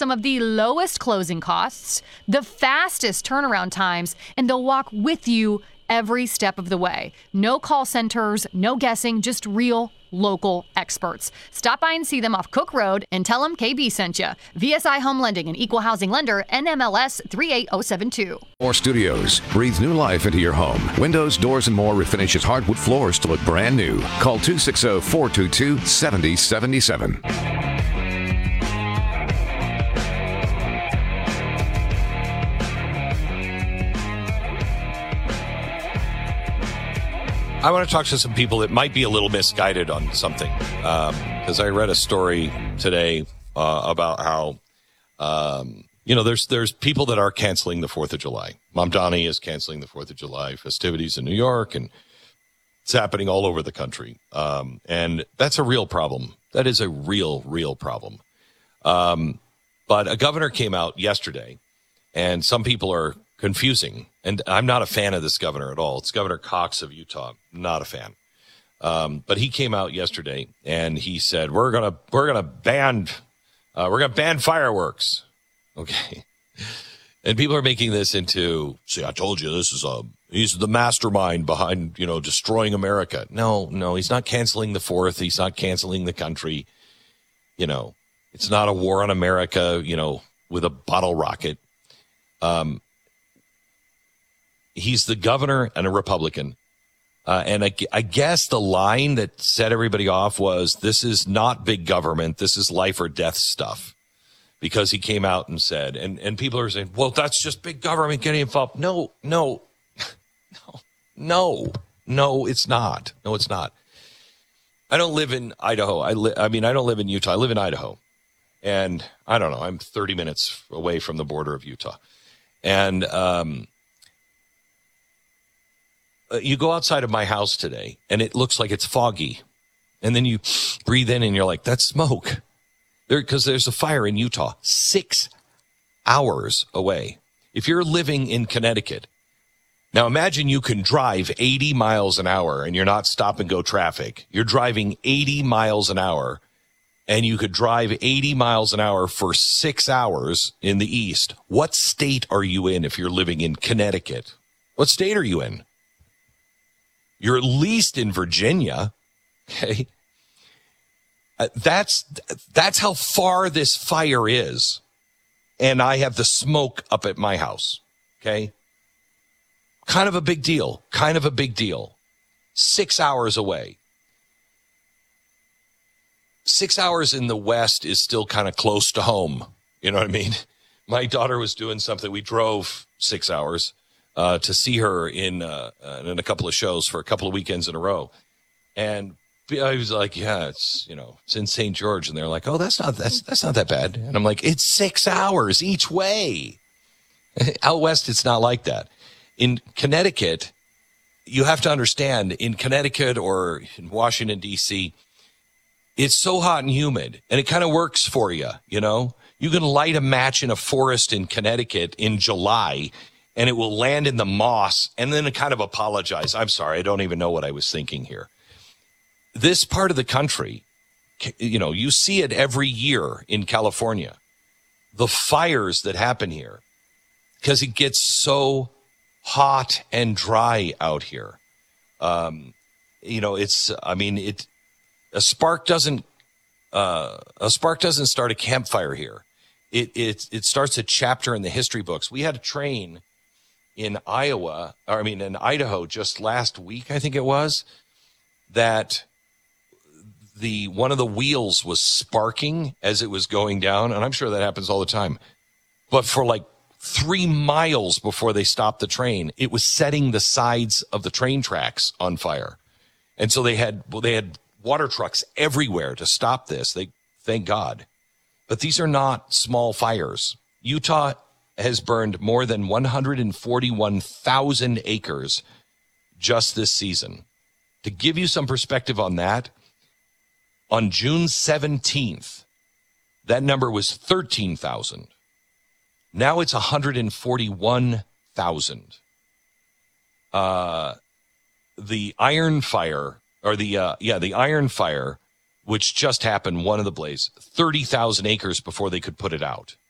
some of the lowest closing costs, the fastest turnaround times, and they'll walk with you every step of the way. No call centers, no guessing, just real local experts. Stop by and see them off Cook Road and tell them KB sent you. VSI Home Lending, an equal housing lender, NMLS 38072. More Studios. Breathe new life into your home. Windows, doors, and more refinishes hardwood floors to look brand new. Call 260-422-7077. I want to talk to some people that might be a little misguided on something, because I read a story today about how, there's people that are canceling the 4th of July. Mamdani is canceling the 4th of July festivities in New York, and it's happening all over the country. And that's a real problem. That is a real problem. But a governor came out yesterday, and some people are confusing. And I'm not a fan of this governor at all. It's Governor Cox of Utah. Not a fan. But he came out yesterday and he said, we're gonna ban fireworks. Okay. And people are making this into, see, I told you he's the mastermind behind, destroying America. No, he's not canceling the 4th. He's not canceling the country. It's not a war on America, with a bottle rocket. He's the governor and a Republican. And I guess the line that set everybody off was, this is not big government. This is life or death stuff. Because he came out and said, and people are saying, well, that's just big government getting involved. No, it's not. No, it's not. I don't live in Idaho. I don't live in Utah. I live in Idaho. And I don't know, I'm 30 minutes away from the border of Utah. And, you go outside of my house today and it looks like it's foggy. And then you breathe in and you're like, that's smoke. Because there's a fire in Utah 6 hours away. If you're living in Connecticut, now imagine you can drive 80 miles an hour and you're not stop and go traffic. You're driving 80 miles an hour and you could drive 80 miles an hour for 6 hours in the east. What state are you in if you're living in Connecticut? What state are you in? You're at least in Virginia, okay? That's how far this fire is. And I have the smoke up at my house, okay? Kind of a big deal. 6 hours away. 6 hours in the West is still kind of close to home. You know what I mean? My daughter was doing something. We drove 6 hours. To see her in a couple of shows for a couple of weekends in a row. And I was like, yeah, it's in St. George. And they're like, oh, that's not that bad. And I'm like, it's 6 hours each way. Out West, it's not like that. In Connecticut, you have to understand, in Connecticut or in Washington, D.C., it's so hot and humid, and it kind of works for you, You can light a match in a forest in Connecticut in July, and it will land in the moss, and then kind of apologize. I'm sorry, I don't even know what I was thinking here. This part of the country, you see it every year in California. The fires that happen here, because it gets so hot and dry out here. A spark doesn't start a campfire here. It starts a chapter in the history books. We had a train in Idaho just last week, I think it was, that one of the wheels was sparking as it was going down. And I'm sure that happens all the time. But for like 3 miles before they stopped the train, it was setting the sides of the train tracks on fire. And so they had water trucks everywhere to stop this. Thank God. But these are not small fires. Utah has burned more than 141,000 acres just this season. To give you some perspective on that, on June 17th, that number was 13,000. Now it's 141,000. The Iron Fire, the Iron Fire, which just happened, one of the blaze, 30,000 acres before they could put it out.